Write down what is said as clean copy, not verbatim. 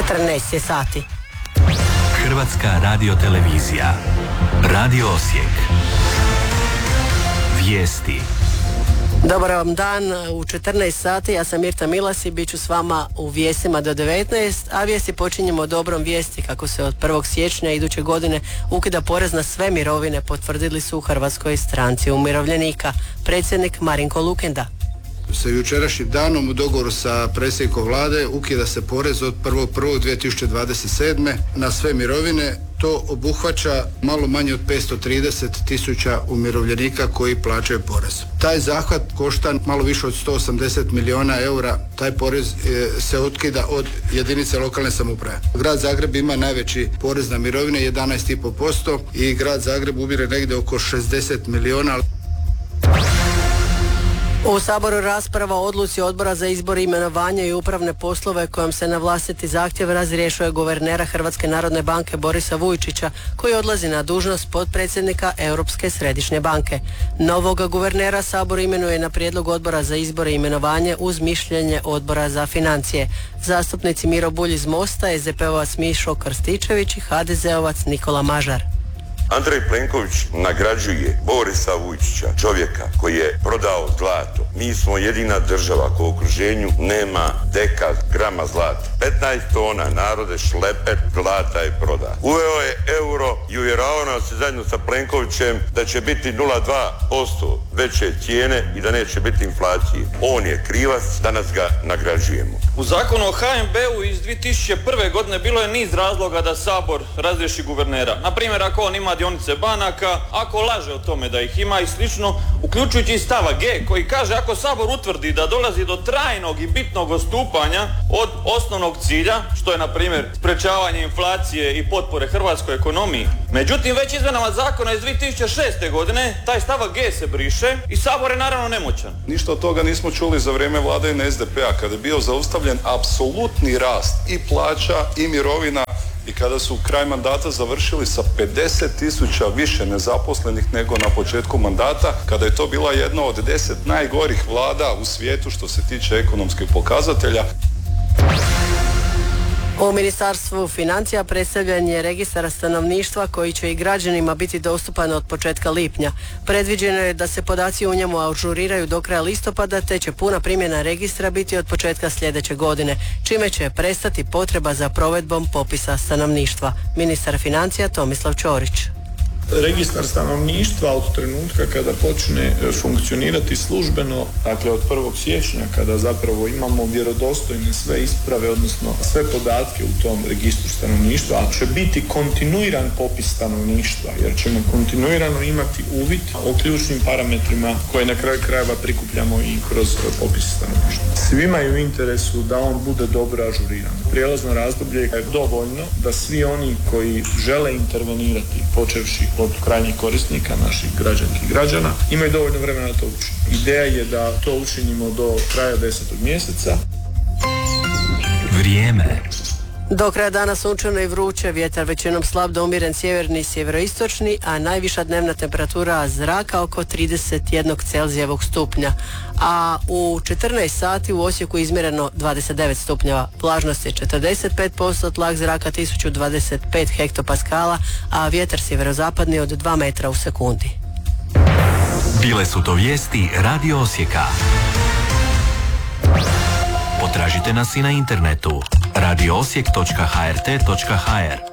14 je sati. Hrvatska radiotelevizija. Radio Osijek. Vijesti. Dobar vam dan, u 14 sati, ja sam Mirta Milas i bit ću s vama u vijestima do 19, a vijesti počinjemo dobrom vijesti kako se od 1. siječnja iduće godine ukida porez na sve mirovine, potvrdili su u Hrvatskoj stranci umirovljenika. Predsjednik Marinko Lukenda. Sa jučerašnjim danom u dogovoru sa predsjednikom vlade ukida se porez od 1.1.2027. na sve mirovine. To obuhvaća malo manje od 530.000 umirovljenika koji plaćaju porez. Taj zahvat košta malo više od 180 milijuna eura. Taj porez se otkida od jedinice lokalne samouprave. Grad Zagreb ima najveći porez na mirovine, 11,5%, i grad Zagreb ubire negdje oko 60 milijuna. U Saboru rasprava o odluci Odbora za izbor, imenovanje i upravne poslove kojom se na vlastiti zahtjev razrješuje guvernera Hrvatske narodne banke Borisa Vujčića, koji odlazi na dužnost potpredsjednika Europske središnje banke. Novog guvernera Sabor imenuje na prijedlog Odbora za izbor i imenovanje uz mišljenje Odbora za financije. Zastupnici Miro Bulj iz Mosta, SDP-ovac Mišo Krstičević i HDZ-ovac Nikola Mažar. Andrej Plenković nagrađuje Borisa Vujčića, čovjeka koji je prodao zlato. Mi smo jedina država koja u okruženju nema dekad grama zlata. 15 tona, narode, šleper zlata je proda. Uveo je euro i uvjeravao nas zajedno sa Plenkovićem da će biti 0,2% veće cijene i da neće biti inflacije. On je krivac, danas ga nagrađujemo. U zakonu o HNB-u iz 2001. godine bilo je niz razloga da Sabor razriješi guvernera. Na primjer, ako on ima dionice banaka, ako laže o tome da ih ima i slično, uključujući i stavak G koji kaže ako Sabor utvrdi da dolazi do trajnog i bitnog odstupanja od osnovnog cilja, što je na primjer sprečavanje inflacije i potpore hrvatskoj ekonomiji. Međutim, već izmjenama zakona iz 2006. godine taj stavak G se briše i Sabor je naravno nemoćan. Ništa od toga nismo čuli za vrijeme vladavine SDP-a kada je bio zaustavljen apsolutni rast i plaća i mirovina i kada su kraj mandata završili sa 50.000 više nezaposlenih nego na početku mandata, kada je to bila jedna od 10 najgorih vlada u svijetu što se tiče ekonomskih pokazatelja. U Ministarstvu financija predstavljen je registar stanovništva koji će i građanima biti dostupan od početka lipnja. Predviđeno je da se podaci u njemu ažuriraju do kraja listopada, te će puna primjena registra biti od početka sljedeće godine, čime će prestati potreba za provedbom popisa stanovništva. Ministar financija Tomislav Ćorić. Registar stanovništva od trenutka kada počne funkcionirati službeno, dakle od 1. siječnja kada zapravo imamo vjerodostojne sve isprave, odnosno sve podatke u tom registru stanovništva, a će biti kontinuiran popis stanovništva, jer ćemo kontinuirano imati uvid o ključnim parametrima koje na kraju krajeva prikupljamo i kroz popis stanovništva. Svima je u interesu da on bude dobro ažuriran. Prijelazno razdoblje je dovoljno da svi oni koji žele intervenirati, počevši od krajnjih korisnika, naših građanki i građana, imaju dovoljno vremena da to učinimo. Ideja je da to učinimo do kraja 10. mjeseca. Vrijeme. Do kraja dana sunčano i vruće, vjetar većinom slab do umjeren sjeverni i sjeveroistočni, a najviša dnevna temperatura zraka oko 31 Celzijevog stupnja. A u 14 sati u Osijeku izmjereno 29 stupnjeva, vlažnost je 45%, tlak zraka 1025 hektopaskala, a vjetar sjeverozapadni od 2 metra u sekundi. Bile su to vijesti Radio Osijeka. Potražite nas i na internetu radioosijek.hrt.hr.